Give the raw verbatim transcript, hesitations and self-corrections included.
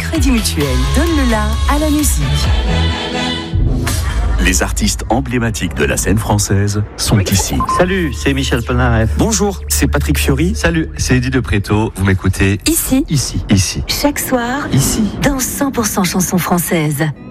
Crédit Mutuel donne le la à la musique. Les artistes emblématiques de la scène française sont ici. Salut, c'est Michel Polnareff. Bonjour, c'est Patrick Fiori. Salut, c'est Eddie de Préto. Vous m'écoutez Ici, ici, ici, chaque soir, ici. dans cent pour cent chansons françaises.